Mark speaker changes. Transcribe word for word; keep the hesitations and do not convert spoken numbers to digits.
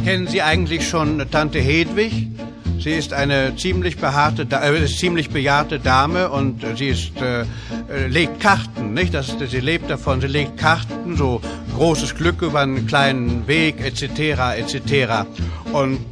Speaker 1: Kennen Sie eigentlich schon Tante Hedwig? Sie ist eine ziemlich behaarte, äh, ziemlich bejahrte Dame und äh, sie ist, äh, legt Karten, nicht? Das, sie lebt davon, sie legt Karten, so großes Glück über einen kleinen Weg, et cetera, et cetera. Und